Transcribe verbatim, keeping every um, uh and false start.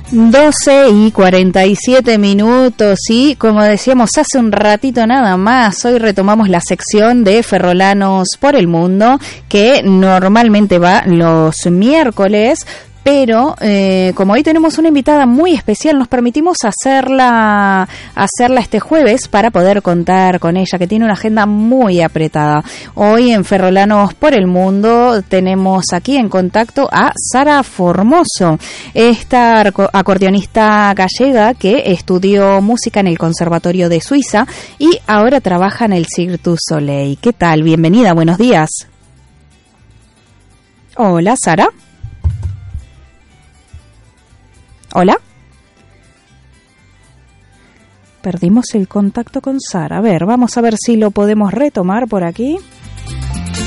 doce y cuarenta y siete minutos y como decíamos hace un ratito nada más, hoy retomamos la sección de Ferrolanos por el Mundo que normalmente va los miércoles, pero eh, como hoy tenemos una invitada muy especial, nos permitimos hacerla hacerla este jueves para poder contar con ella, que tiene una agenda muy apretada. Hoy en Ferrolanos por el Mundo tenemos aquí en contacto a Sara Formoso, esta acordeonista gallega que estudió música en el Conservatorio de Suiza y ahora trabaja en el Cirque du Soleil. ¿Qué tal? Bienvenida, buenos días. Hola, Sara. ¿Hola? Perdimos el contacto con Sara. A ver, vamos a ver si lo podemos retomar por aquí.